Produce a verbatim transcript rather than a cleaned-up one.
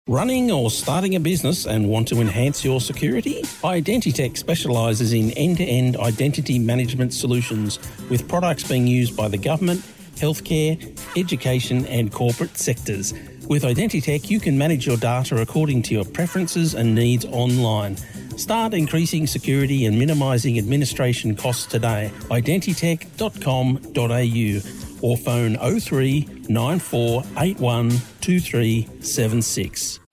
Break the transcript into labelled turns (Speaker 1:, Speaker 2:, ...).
Speaker 1: Running or starting a business and want to enhance your security? Identitech specialises in end-to-end identity management solutions with products being used by the government, healthcare, education and corporate sectors. With Identitech, you can manage your data according to your preferences and needs online. Start increasing security and minimising administration costs today. identitech dot com dot a u or phone oh three nine four eight one two three seven six.